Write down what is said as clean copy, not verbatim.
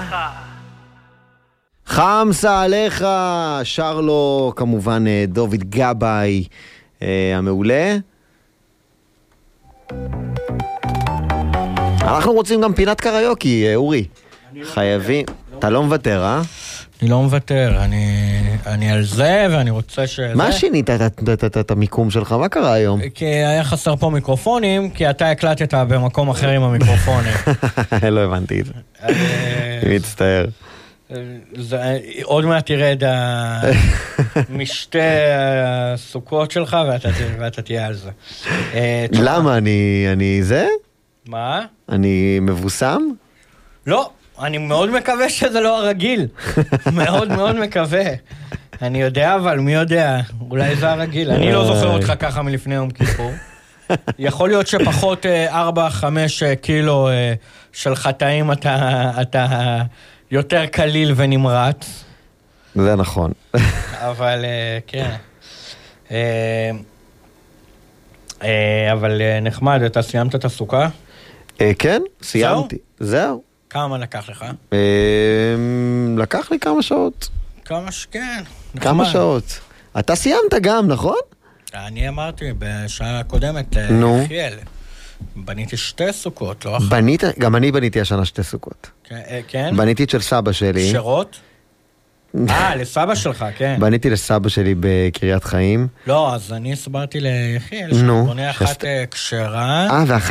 חמסה עליך, שר לו כמובן דוד גבאי המעולה. אנחנו רוצים גם פינת קריוקי, אורי. חייבים. אתה לא מוותר, אה? אני לא מוותר, אני על זה ואני רוצה מה שינית את המיקום שלך? מה קרה היום? כי היה חסר פה מיקרופונים, כי אתה הקלטת במקום אחר עם המיקרופונים. לא הבנתי את זה. אני מצטער. עוד מעט תרד משתי הסוכות שלך ואתה תהיה על זה. למה? אני זה? מה? אני מבוסם? לא, אני מאוד מקווה שזה לא הרגיל. מאוד מאוד מקווה. אני יודע, אבל מי יודע? אולי זה הרגיל. אני לא זוכר אותך ככה מלפני יום כיפור. יכול להיות שפחות 4-5 קילו של חטאים אתה יותר קליל ונמרץ. זה נכון. אבל כן. אבל נחמד, אתה סיימת את הסוכה? כן, סיימתי. זהו. כמה לקח לך? לקח לי כמה שעות. כן. כמה שעות. אתה סיימת גם, נכון? אני אמרתי בשעה הקודמת, חיאל. בניתי 2 סוכות, לא אחת. גם אני בניתי השנה 2 סוכות. כן? בניתי את של סבא שלי. שרות? לסבא שלך, כן. בניתי לסבא שלי בקריית חיים. לא, אז אני הסברתי ליחיאל, שבונה אחת כשרה.